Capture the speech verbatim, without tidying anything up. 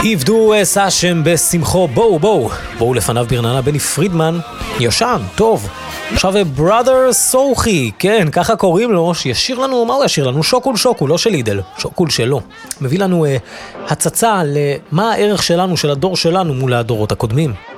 עבדו אס השם בשמחו, בואו בואו בואו לפניו ברננה בני פרידמן, ישן, טוב. עכשיו בראדר סוכי, כן, ככה קוראים לו, שישיר לנו, מה הוא ישיר לנו? שוקול שוקול, לא של אידל, שוקול שלו. מביא לנו uh, הצצה למה הערך שלנו, של הדור שלנו מול הדורות הקודמים.